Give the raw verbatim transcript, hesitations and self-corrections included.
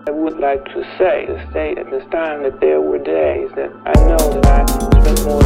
I would like to say, to state at this time that there were days that I know that I spent more